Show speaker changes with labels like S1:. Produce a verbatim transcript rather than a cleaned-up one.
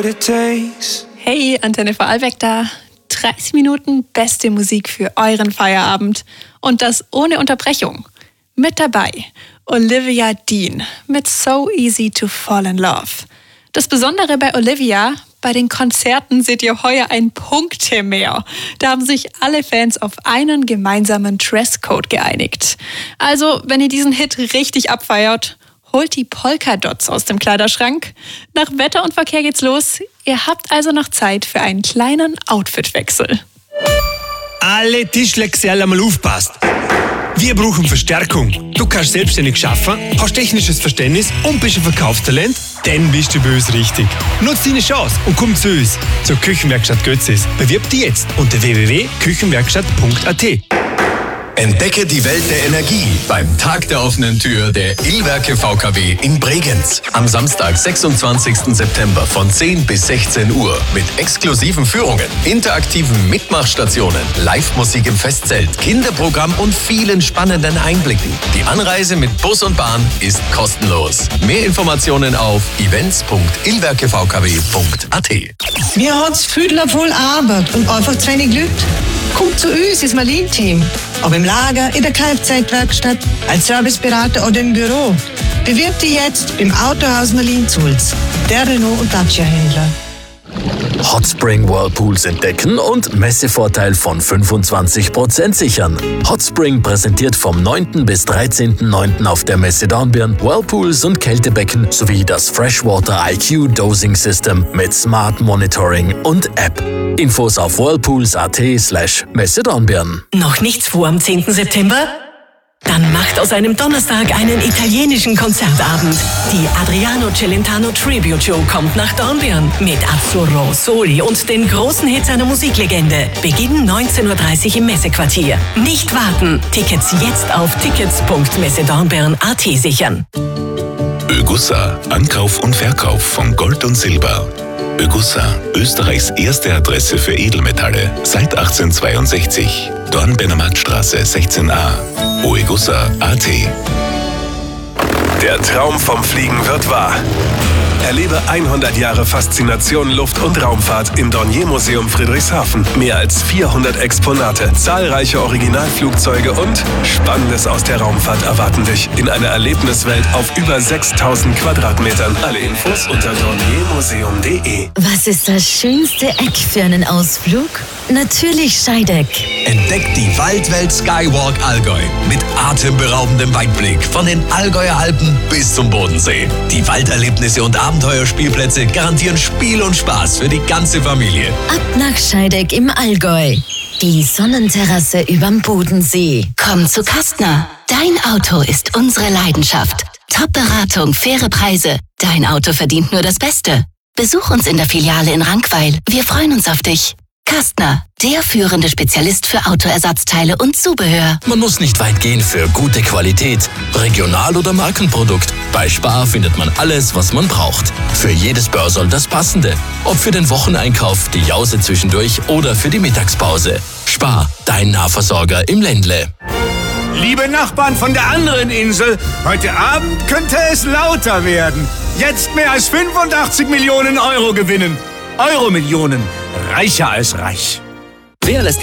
S1: what it takes.
S2: Hey, Antenne Vorarlberg da. dreißig Minuten beste Musik für euren Feierabend. Und das ohne Unterbrechung. Mit dabei Olivia Dean mit So Easy to Fall in Love. Das Besondere bei Olivia, bei den Konzerten seht ihr heuer ein Punktemeer. Da haben sich alle Fans auf einen gemeinsamen Dresscode geeinigt. Also, wenn ihr diesen Hit richtig abfeiert, holt die Polka-Dots aus dem Kleiderschrank. Nach Wetter und Verkehr geht's los. Ihr habt also noch Zeit für einen kleinen Outfitwechsel.
S3: Alle Tischlexerl einmal aufpasst. Wir brauchen Verstärkung. Du kannst selbstständig arbeiten, hast technisches Verständnis und bist ein Verkaufstalent? Dann bist du bei uns richtig. Nutz deine Chance und komm zu uns, zur Küchenwerkstatt Götzis. Bewirb dich jetzt unter w w w punkt küchenwerkstatt punkt a t.
S4: Entdecke die Welt der Energie beim Tag der offenen Tür der Illwerke V K W in Bregenz. Am Samstag, sechsundzwanzigsten September von zehn bis sechzehn Uhr mit exklusiven Führungen, interaktiven Mitmachstationen, Live-Musik im Festzelt, Kinderprogramm und vielen spannenden Einblicken. Die Anreise mit Bus und Bahn ist kostenlos. Mehr Informationen auf events punkt illwerke v k w punkt a t.
S5: Wir haben es viel voll Arbeit und einfach zu wenig Leute. Kommt zu uns ins Marlin-Team. Ob im Lager, in der Kfz-Werkstatt, als Serviceberater oder im Büro. Bewirb dich jetzt beim Autohaus Marlin-Zulz. Der Renault- und Dacia-Händler.
S6: Hotspring Whirlpools entdecken und Messevorteil von fünfundzwanzig Prozent sichern. Hotspring präsentiert vom neunten bis dreizehnten neunten auf der Messe Dornbirn Whirlpools und Kältebecken sowie das Freshwater I Q Dosing System mit Smart Monitoring und App. Infos auf whirlpools punkt a t slash Messe Dornbirn.
S7: Noch nichts vor am zehnten September? Dann macht aus einem Donnerstag einen italienischen Konzertabend. Die Adriano Celentano Tribute Show kommt nach Dornbirn mit Azzurro, Soli und den großen Hits einer Musiklegende. Beginn neunzehn Uhr dreißig im Messequartier. Nicht warten. Tickets jetzt auf tickets punkt messedornbirn punkt a t sichern.
S8: Ögussa, Ankauf und Verkauf von Gold und Silber. Ögussa, Österreichs erste Adresse für Edelmetalle, seit achtzehnhundertzweiundsechzig. Dornbirner Marktstraße sechzehn a. oegussa punkt a t.
S9: Der Traum vom Fliegen wird wahr. Erlebe hundert Jahre Faszination Luft- und Raumfahrt im Dornier-Museum Friedrichshafen. Mehr als vierhundert Exponate, zahlreiche Originalflugzeuge und Spannendes aus der Raumfahrt erwarten dich in einer Erlebniswelt auf über sechstausend Quadratmetern. Alle Infos unter dorniermuseum punkt de.
S10: Was ist das schönste Eck für einen Ausflug? Natürlich Scheideck.
S4: Entdeckt die Waldwelt Skywalk Allgäu mit atemberaubendem Weitblick von den Allgäuer Alpen bis zum Bodensee. Die Walderlebnisse und Abenteuerspielplätze garantieren Spiel und Spaß für die ganze Familie.
S10: Ab nach Scheideck im Allgäu. Die Sonnenterrasse überm Bodensee. Komm zu Kastner. Dein Auto ist unsere Leidenschaft. Top-Beratung, faire Preise. Dein Auto verdient nur das Beste. Besuch uns in der Filiale in Rankweil. Wir freuen uns auf dich. Kastner, der führende Spezialist für Autoersatzteile und Zubehör.
S6: Man muss nicht weit gehen für gute Qualität, Regional- oder Markenprodukt. Bei Spar findet man alles, was man braucht. Für jedes Börsel das Passende. Ob für den Wocheneinkauf, die Jause zwischendurch oder für die Mittagspause. Spar, dein Nahversorger im Ländle.
S11: Liebe Nachbarn von der anderen Insel, heute Abend könnte es lauter werden. Jetzt mehr als fünfundachtzig Millionen Euro gewinnen. Euro-Millionen. Reicher als reich.
S12: Wer lässt